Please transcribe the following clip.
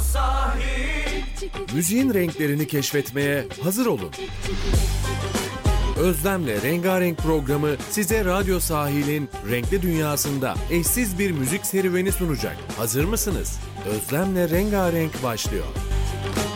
Sahil. Müziğin renklerini keşfetmeye hazır olun. Özlem'le Rengarenk programı size Radyo Sahil'in renkli dünyasında eşsiz bir müzik serüveni sunacak. Hazır mısınız? Özlem'le Rengarenk başlıyor.